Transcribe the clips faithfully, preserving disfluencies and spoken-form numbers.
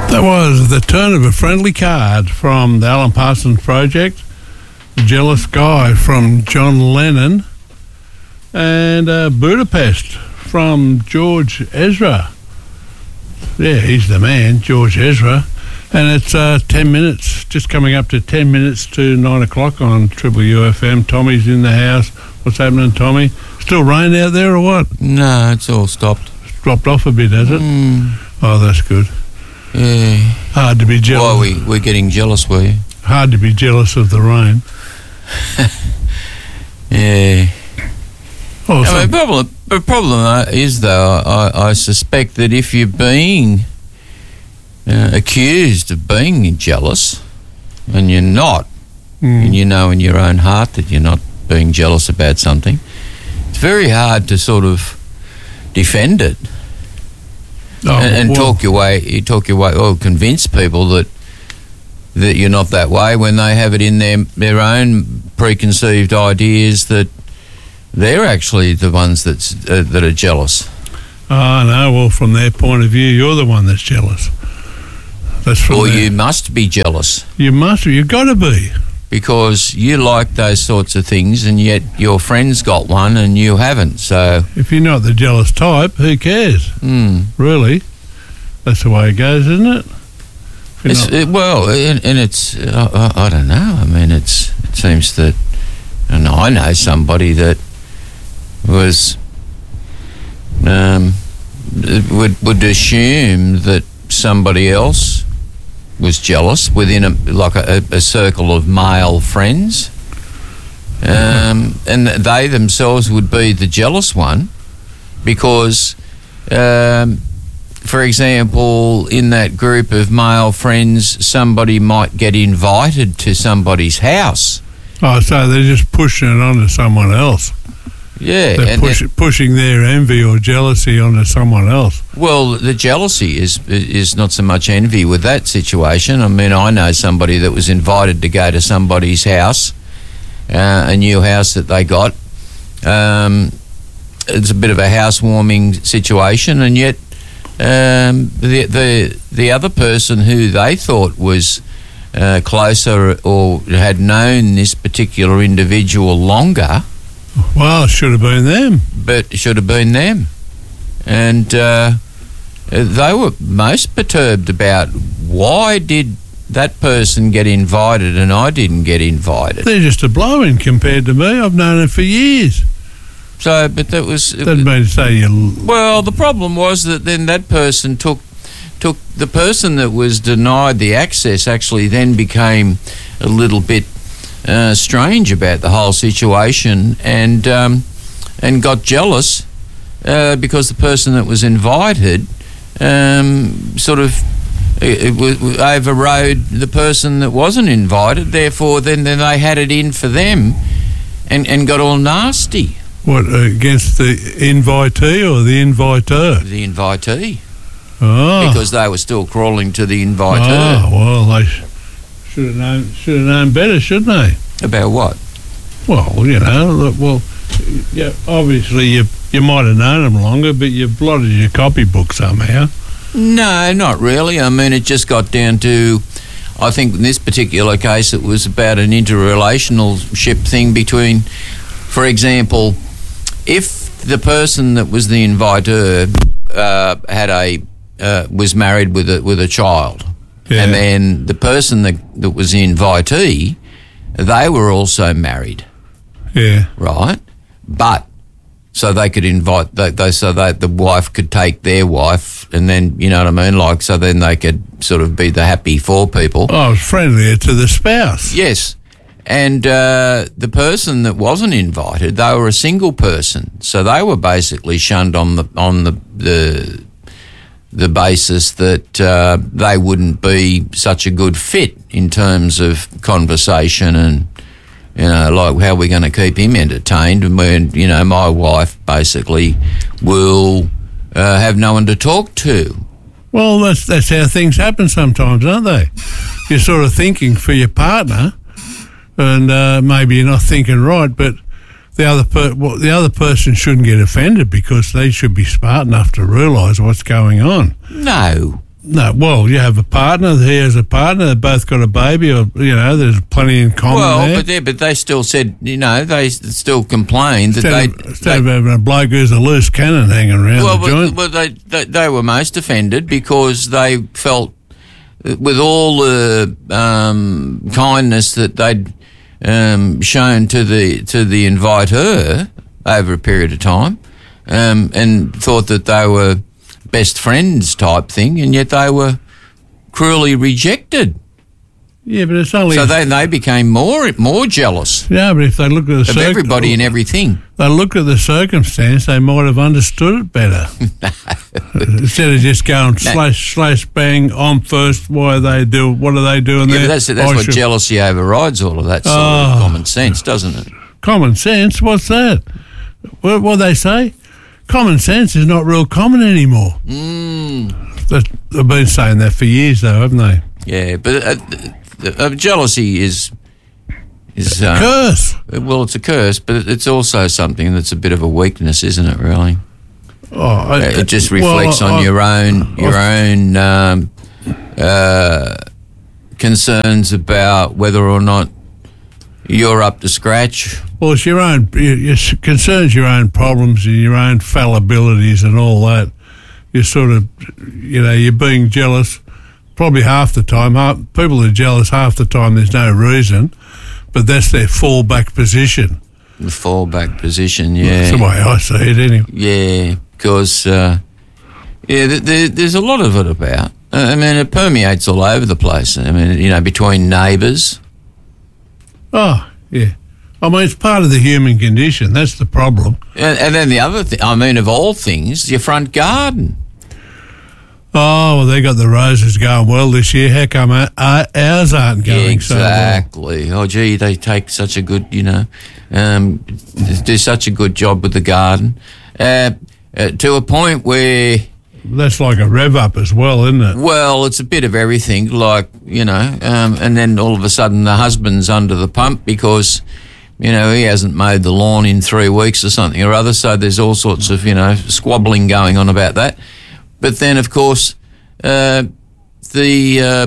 That was the turn of a friendly card from the Alan Parsons Project, Jealous Guy from John Lennon, and uh, Budapest from George Ezra. Yeah, he's the man, George Ezra. And it's uh, ten minutes, just coming up to ten minutes to nine o'clock on Triple U F M. Tommy's in the house. What's happening, Tommy? Still rain out there or what? No, it's all stopped. It's dropped off a bit, has it? Mm. Oh, that's good. Yeah. Hard to be jealous. Why, we, we're getting jealous, were you? Hard to be jealous of the rain. Yeah. Oh, I mean, problem, the problem is, though, I, I suspect that if you're being uh, accused of being jealous, and you're not, mm. and you know in your own heart that you're not being jealous about something, it's very hard to sort of defend it. Oh, and and well, talk your way, you talk your way, or convince people that that you're not that way when they have it in their their own preconceived ideas that they're actually the ones that's uh, that are jealous. Oh, no, well, from their point of view, you're the one that's jealous. That's from Or their, you must be jealous you must, you've got to be. because you like those sorts of things, and yet your friend's got one and you haven't. So, If you're not the jealous type, who cares? mm. Really? That's the way it goes, isn't it? If you're It's, not- it, well, and, and it's uh, I, I don't know. I mean, it's it seems that, and I know somebody that was um, would would assume that somebody else was jealous within a like a, a circle of male friends, um, and they themselves would be the jealous one because. Um, For example, in that group of male friends, somebody might get invited to somebody's house. Oh, so they're just pushing it onto someone else. Yeah. They're and push, that- pushing their envy or jealousy onto someone else. well, the jealousy is is not so much envy with that situation. I mean, I know somebody that was invited to go to somebody's house, uh, a new house that they got. Um, it's a bit of a housewarming situation, and yet Um, the the the other person who they thought was uh, closer or had known this particular individual longer, Well, it should have been them. but it should have been them, and uh, they were most perturbed about why did that person get invited and I didn't get invited. They're just a blow-in compared to me. I've known them for years. So, but that was Doesn't mean to say you... well. The problem was that then that person took took the person that was denied the access actually then became a little bit uh, strange about the whole situation and um, and got jealous uh, because the person that was invited um, sort of it, it w- overrode the person that wasn't invited. Therefore, then, then they had it in for them and, and got all nasty. What, against the invitee or the inviter? The invitee. Oh. Because they were still crawling to the inviter. Oh, well, they sh- should have known, should have known better, shouldn't they? About what? Well, you know, look, well, yeah, obviously you you might have known them longer, but you blotted your copybook somehow. No, not really. I mean, it just got down to, I think in this particular case, it was about an interrelationship thing between, for example, if the person that was the inviter uh, had a uh, was married with a with a child, Yeah. and then the person that, that was the invitee, they were also married, Yeah. right? But so they could invite they, they so that the wife could take their wife, and then you know what I mean, like so then they could sort of be the happy four people. Oh, it's friendlier to the spouse. Yes. And uh, the person that wasn't invited, they were a single person, so they were basically shunned on the on the the, the basis that uh, they wouldn't be such a good fit in terms of conversation and you know like how we're going to keep him entertained. And when you know my wife basically will uh, have no one to talk to. Well, that's that's how things happen sometimes, aren't they? You're sort of thinking for your partner. And uh, maybe you're not thinking right, but the other per- well, the other person shouldn't get offended because they should be smart enough to realise what's going on. No. No, well, you have a partner. He has a partner. They've both got a baby, or you know, there's plenty in common well, there. but they but they still said, you know, they s- still complained that Instead, they. of, instead they of having a bloke who's a loose cannon hanging around well, the but, joint. but they, they they were most offended because they felt, uh, with all the um, kindness that they'd um, shown to the to the inviter over a period of time, um, and thought that they were best friends type thing, and yet they were cruelly rejected. Yeah, but it's only... So they they became more more jealous yeah, but if they look at the of circ- everybody and everything. they looked at the circumstance, they might have understood it better. Instead of just going slash, slash, bang, I'm first, why are they do, what are they doing Yeah, there? but that's that's I what should- jealousy overrides all of that sort Oh. of common sense, doesn't it? Common sense? What's that? What what they say? Common sense is not real common anymore. Mm. That- They've been saying that for years, though, haven't they? Yeah, but uh, uh, jealousy is is uh, Curse. well, it's a curse, but it's also something that's a bit of a weakness, isn't it? Really, Oh, I, it just well, reflects on I- your own your own um, uh, concerns about whether or not you're up to scratch. Well, it's your own. It concerns your own problems and your own fallibilities and all that. You're sort of, you know, you're being jealous. Probably half the time, half, people are jealous half the time. There's no reason, but that's their fallback position. The fallback position, yeah. That's the way I see it, anyway. Yeah, because uh, yeah, th- th- there's a lot of it about. Uh, I mean, it permeates all over the place. I mean, you know, between neighbours. Oh, yeah. I mean, it's part of the human condition. That's the problem. And, and then the other thing, I mean, of all things, your front garden. Oh, well, they got the roses going well this year. How come our, our- ours aren't going so well? Exactly. Oh, gee, they take such a good, you know, um, do such a good job with the garden, uh, uh, to a point where, That's like a rev up as well, isn't it? well, it's a bit of everything, like, you know, um, and then all of a sudden the husband's under the pump because, you know, he hasn't mowed the lawn in three weeks or something or other, so there's all sorts of, you know, squabbling going on about that. But then, of course, uh, the uh,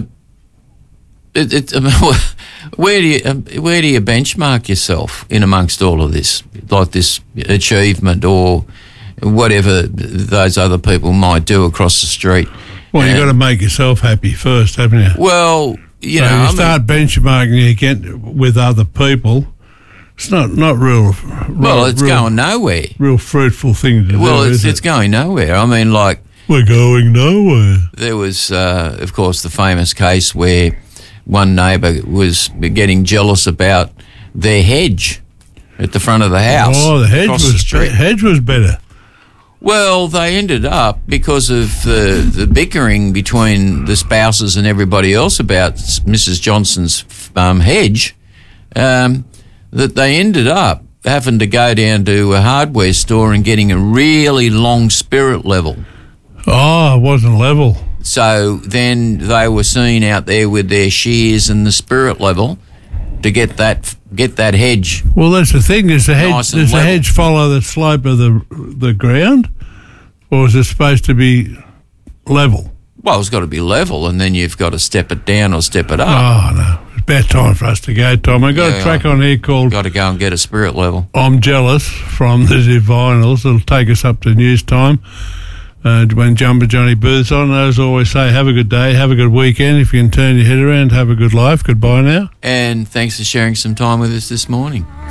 it, it, where do you um, where do you benchmark yourself in amongst all of this, like this achievement or whatever those other people might do across the street? Well, you've Uh, got to make yourself happy first, haven't you? Well, you so know, you I mean, start benchmarking again with other people. It's not not real. real well, it's real, going nowhere. real fruitful thing to Well, do. it's is it's it? going nowhere. I mean, like. We're going nowhere. There was, uh, of course, the famous case where one neighbour was getting jealous about their hedge at the front of the house. Oh, the hedge across was the street. be- hedge was better. Well, they ended up, because of the, the bickering between the spouses and everybody else about Missus Johnson's um, hedge, um, that they ended up having to go down to a hardware store and getting a really long spirit level. Oh, it wasn't level. So then they were seen out there with their shears and the spirit level to get that get that hedge. Well, that's the thing. Does the hedge Nice and does the level. hedge follow the slope of the the ground, or is it supposed to be level? Well, it's got to be level, and then you've got to step it down or step it up. Oh no, it's about time for us to go, Tom. I got Yeah, a track on here called Got to go and get a spirit level. "I'm Jealous" from the Divinals. It'll take us up to news time. Uh, when Jumper Johnny Booth's on, as always say, have a good day, have a good weekend. If you can turn your head around, have a good life. Goodbye now. And thanks for sharing some time with us this morning.